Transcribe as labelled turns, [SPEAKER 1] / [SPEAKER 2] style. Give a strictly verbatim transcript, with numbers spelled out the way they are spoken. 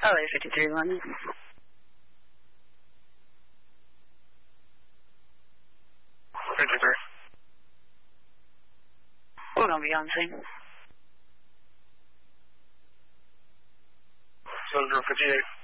[SPEAKER 1] L A fifty-three London.
[SPEAKER 2] fifty-three.
[SPEAKER 1] We're going to be on scene.
[SPEAKER 2] seven zero fifty-eight.